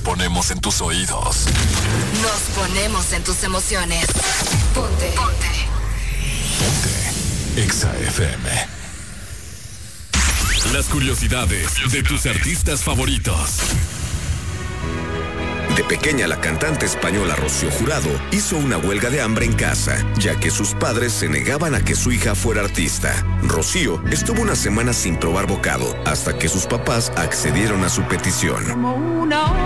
ponemos en tus oídos. Nos ponemos en tus emociones. Ponte. Exa FM. Las curiosidades de tus artistas favoritos. De pequeña, la cantante española Rocío Jurado hizo una huelga de hambre en casa, ya que sus padres se negaban a que su hija fuera artista. Rocío estuvo una semana sin probar bocado, hasta que sus papás accedieron a su petición.